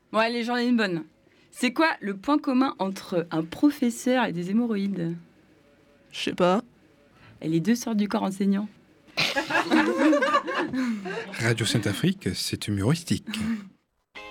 Bon, allez, j'en ai une bonne. C'est quoi le point commun entre un professeur et des hémorroïdes? Je sais pas. Et les deux sortent du corps enseignant. Radio Sainte-Afrique, c'est humoristique.